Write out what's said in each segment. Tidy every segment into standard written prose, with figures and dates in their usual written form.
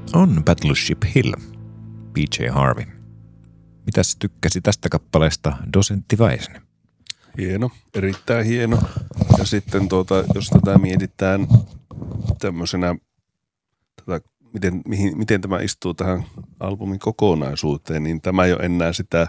on Battleship Hill, PJ Harvey. Mitäs tykkäsi tästä kappaleesta dosentti Väisänen? Hieno, erittäin hieno. Ja sitten jos tätä mietitään tämmöisenä, miten tämä istuu tähän albumin kokonaisuuteen, niin tämä ei ole enää sitä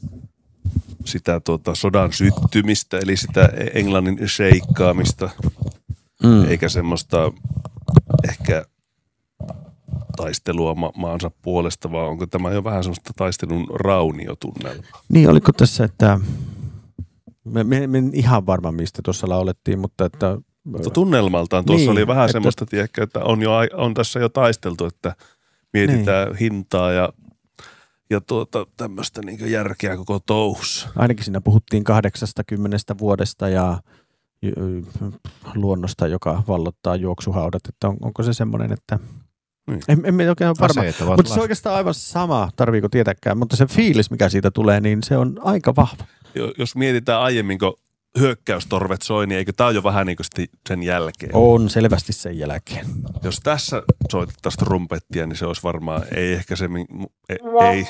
sodan syttymistä, eli sitä Englannin sheikkaamista, eikä semmoista ehkä taistelua maansa puolesta, vaan onko tämä jo vähän semmoista taistelun rauniotunnelmaa? Niin, oliko tässä, että en ihan varma, mistä tuossa laulettiin, mutta että tunnelmaltaan tuossa niin, oli vähän semmoista, tiedätkö, että on tässä jo taisteltu, että mietitään hintaa ja tämmöistä niin järkeä koko touhussa. Ainakin siinä puhuttiin 80 vuodesta ja luonnosta, joka vallottaa juoksuhaudat, että onko se semmoinen, että emme oikein ole varma. Mutta se on oikeastaan aivan sama, tarviiko tietääkään, mutta se fiilis, mikä siitä tulee, niin se on aika vahva. Jos mietitään aiemmin, kun hyökkäystorvet soi, niin eikö tämä ole jo vähän niin kuin sen jälkeen? On selvästi sen jälkeen. Jos tässä soitettaisiin trumpettia, niin se olisi varmaan, ei ehkä se, ei.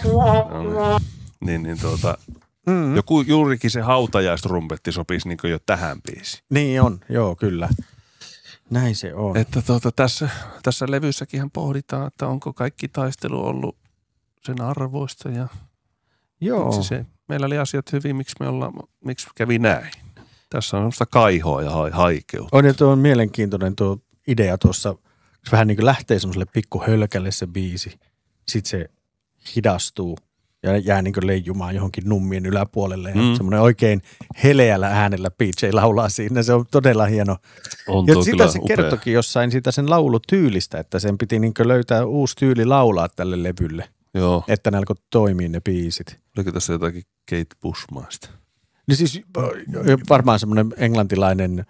Joku juurikin se hautajaistrumpetti sopisi niin jo tähän biisiin. Niin on, joo kyllä. Näin se on. Että tässä levyssäkin pohditaan, että onko kaikki taistelu ollut sen arvoista ja joo. Meillä oli asiat hyvin, miksi kävi näin. Tässä on semmoista kaihoa ja haikeutta. On, ja tuo on mielenkiintoinen tuo idea tuossa, se vähän niin kuin lähtee semmoiselle pikkuhölkälle se biisi, sitten se hidastuu ja jää niin kuin leijumaan johonkin nummien yläpuolelle. Ja semmoinen oikein heleällä äänellä PJ laulaa siinä, se on todella hieno. On ja sitä se kertokin jossain siitä sen laulutyylistä, että sen piti niin kuin löytää uusi tyyli laulaa tälle levylle. Joo. Että ne alkoi toimia ne biisit. Oliko tässä jotakin Kate Bushmaista? No siis varmaan semmoinen englantilainen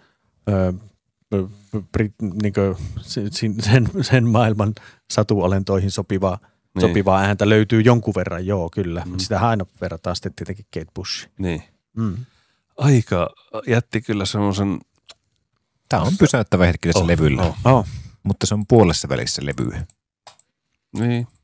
sen maailman satuolentoihin sopivaa ääntä löytyy jonkun verran, joo kyllä. Sitä aina verrataan sitten tietenkin Kate Bushiin. Niin. Aika jätti kyllä semmoisen. Tämä on pysäyttävä hetki tässä levyllä, mutta se on puolessa välissä levyä. Niin.